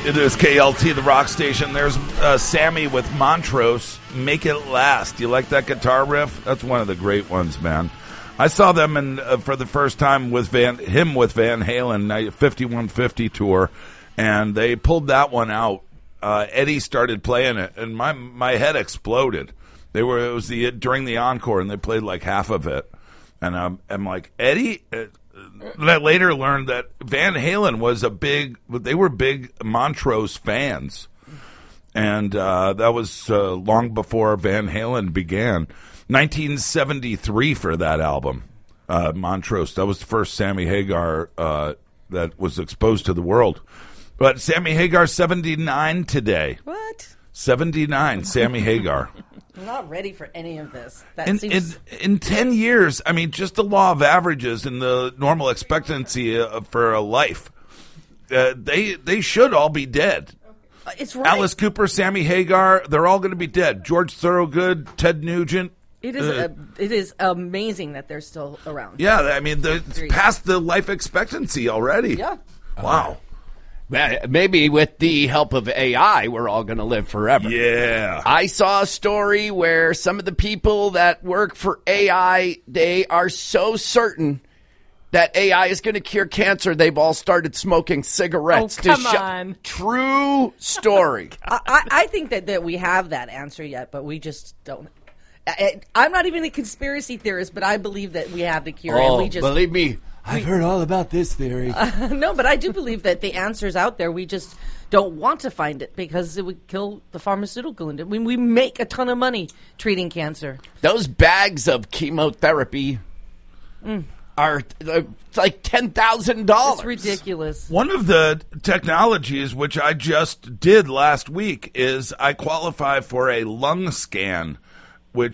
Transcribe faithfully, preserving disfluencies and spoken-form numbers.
It is K L T, the rock station. There's uh, Sammy with Montrose, Make It Last. Do you like that guitar riff? That's one of the great ones, man. I saw them in, uh, for the first time with Van, him with Van Halen, fifty-one fifty tour, and they pulled that one out. Uh, Eddie started playing it, and my my head exploded. They were it was the during the encore, and they played like half of it, and um, I'm like Eddie. Uh, I later learned that Van Halen was a big, they were big Montrose fans. And uh, that was uh, long before Van Halen began. nineteen seventy-three for that album, uh, Montrose. That was the first Sammy Hagar uh, that was exposed to the world. But Sammy Hagar, seventy-nine today. What? seventy-nine, Sammy Hagar. I'm not ready for any of this. That In, seems... in, in ten years, I mean, just the law of averages and the normal expectancy uh, for a life, uh, they they should all be dead. It's right. Alice Cooper, Sammy Hagar, they're all going to be dead. George Thorogood, Ted Nugent. It is uh, a, it is amazing that they're still around. Yeah, I mean, the, it's past the life expectancy already. Yeah. Wow. Maybe with the help of A I, we're all going to live forever. Yeah. I saw a story where some of the people that work for A I, they are so certain that A I is going to cure cancer, they've all started smoking cigarettes. Oh, come to sh- on. True story. I, I, I think that, that we have that answer yet, but we just don't. I, I'm not even a conspiracy theorist, but I believe that we have the cure. Oh, and we just, believe me, I've heard all about this theory. Uh, no, but I do believe that the answer's out there. We just don't want to find it because it would kill the pharmaceutical industry. We, we make a ton of money treating cancer. Those bags of chemotherapy Mm. are uh, like ten thousand dollars. It's ridiculous. One of the technologies which I just did last week is I qualify for a lung scan